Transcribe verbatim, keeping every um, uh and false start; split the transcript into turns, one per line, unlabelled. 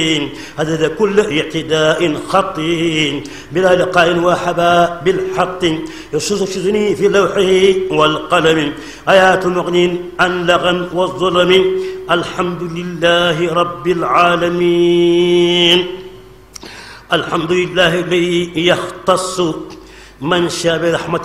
هذا كل اعتداء خطي بلا لقاء وحباء بالحق يشذني في لوحه والقلم آيات مغن عن لغم والظلم الحمد لله رب العالمين. الحمد لله الذي يختص من شاء برحمته